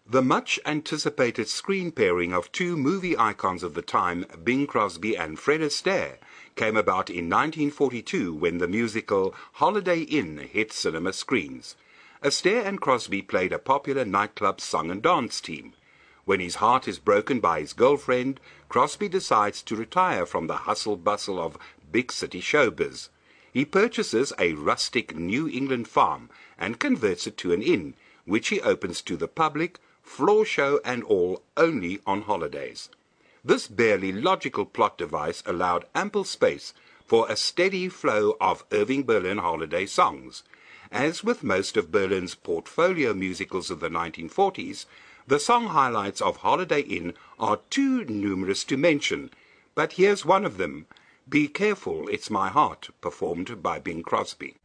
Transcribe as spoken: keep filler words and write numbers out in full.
The much-anticipated screen pairing of two movie icons of the time, Bing Crosby and Fred Astaire, came about in nineteen forty-two when the musical Holiday Inn hit cinema screens. Astaire and Crosby played a popular nightclub song and dance team. When his heart is broken by his girlfriend, Crosby decides to retire from the hustle-bustle of big city showbiz. He purchases a rustic New England farm and converts it to an inn, which he opens to the public, floor show and all, only on holidays. This barely logical plot device allowed ample space for a steady flow of Irving Berlin holiday songs. As with most of Berlin's portfolio musicals of the nineteen forties, the song highlights of Holiday Inn are too numerous to mention, but here's one of them, Be Careful, It's My Heart, performed by Bing Crosby.